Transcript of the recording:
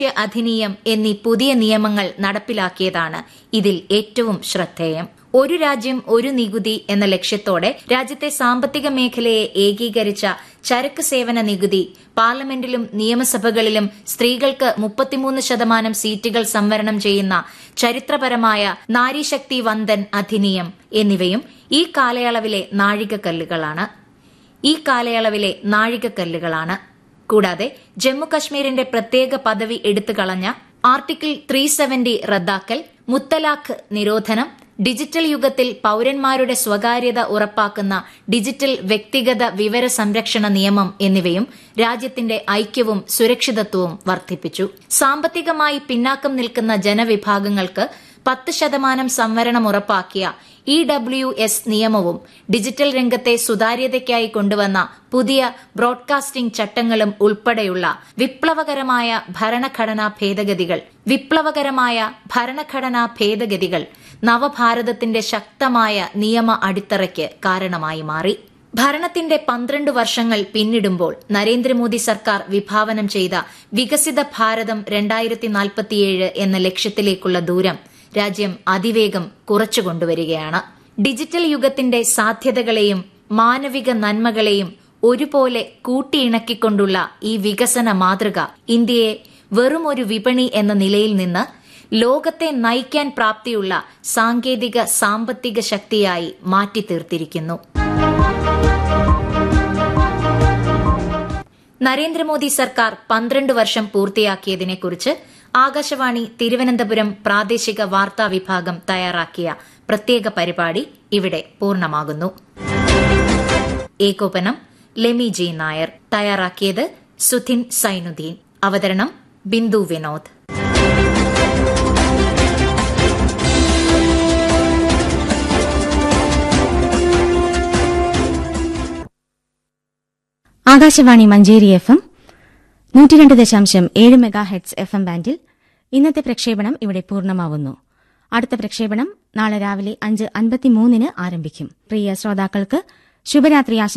അധിനിയം എന്നീ പുതിയ നിയമങ്ങൾ നടപ്പിലാക്കിയതാണ് ഇതിൽ ഏറ്റവും ശ്രദ്ധേയം. ഒരു രാജ്യം ഒരു നികുതി എന്ന ലക്ഷ്യത്തോടെ രാജ്യത്തെ സാമ്പത്തിക മേഖലയെ ഏകീകരിച്ച ചരക്ക് സേവന നികുതി, പാർലമെന്റിലും നിയമസഭകളിലും സ്ത്രീകൾക്ക് 33% സീറ്റുകൾ സംവരണം ചെയ്യുന്ന ചരിത്രപരമായ നാരീശക്തി വന്ദൻ അധിനിയം എന്നിവയും ഈ കാലയളവിലെ നാഴികക്കല്ലുകളാണ്. കൂടാതെ ജമ്മുകശ്മീരിന്റെ പ്രത്യേക പദവി എടുത്തുകളഞ്ഞ ആർട്ടിക്കിൾ 370 റദ്ദാക്കൽ, മുത്തലാഖ് നിരോധനം, ഡിജിറ്റൽ യുഗത്തിൽ പൌരന്മാരുടെ സ്വകാര്യത ഉറപ്പാക്കുന്ന ഡിജിറ്റൽ വ്യക്തിഗത വിവര സംരക്ഷണ നിയമം എന്നിവയും രാജ്യത്തിന്റെ ഐക്യവും സുരക്ഷിതത്വവും വർദ്ധിപ്പിച്ചു. സാമ്പത്തികമായി പിന്നാക്കം നിൽക്കുന്ന ജനവിഭാഗങ്ങൾക്ക് 10% സംവരണം ഉറപ്പാക്കിയ EWS നിയമവും വിഡിജിറ്റൽ രംഗത്തെ സുതാര്യതയ്ക്കായി കൊണ്ടുവന്ന പുതിയ ബ്രോഡ്കാസ്റ്റിംഗ് ചട്ടങ്ങളും ഉൾപ്പെടെയുള്ള വിപ്ലവകരമായ ഭരണഘടനാ ഭേദഗതികൾ നവഭാരതത്തിന്റെ ശക്തമായ നിയമ അടിത്തറയ്ക്ക് കാരണമായി മാറി. ഭരണത്തിന്റെ 12 വർഷങ്ങൾ പിന്നിടുമ്പോൾ നരേന്ദ്രമോദി സർക്കാർ വിഭാവനം ചെയ്ത വികസിത ഭാരതം 2047 എന്ന ലക്ഷ്യത്തിലേക്കുള്ള ദൂരം രാജ്യം അതിവേഗം കുറച്ചുകൊണ്ടുവരികയാണ്. ഡിജിറ്റൽ യുഗത്തിന്റെ സാധ്യതകളെയും മാനവിക നന്മകളെയും ഒരുപോലെ കൂട്ടിയിണക്കിക്കൊണ്ടുള്ള ഈ വികസന മാതൃക ഇന്ത്യയെ വെറുമൊരു വിപണി എന്ന നിലയിൽ നിന്ന് ലോകത്തെ നയിക്കാൻ പ്രാപ്തിയുള്ള സാങ്കേതിക സാമ്പത്തിക ശക്തിയായി മാറ്റിത്തീർത്തിരിക്കുന്നു. നരേന്ദ്രമോദി സർക്കാർ 12 വർഷം പൂർത്തിയാക്കിയതിനെക്കുറിച്ച് ആകാശവാണി തിരുവനന്തപുരം പ്രാദേശിക വാർത്താ വിഭാഗം തയ്യാറാക്കിയ പ്രത്യേക പരിപാടി ഇവിടെ പൂർണ്ണമാകുന്നു. ഏകോപനം ലെമി ജി നായർ. തയ്യാറാക്കിയത് സുധിൻ സൈനുദ്ദീൻ. അവതരണം Bindu Vinod. Akashvani Manjeri FM 102.7 megahertz FM ബാൻഡിൽ ഇന്നത്തെ പ്രക്ഷേപണം ഇവിടെ പൂർണ്ണമാവുന്നു. അടുത്ത പ്രക്ഷേപണം നാളെ രാവിലെ 5:53 ആരംഭിക്കും. പ്രിയ ശ്രോതാക്കൾക്ക് ശുഭരാത്രി ആശംസിക്കുന്നു.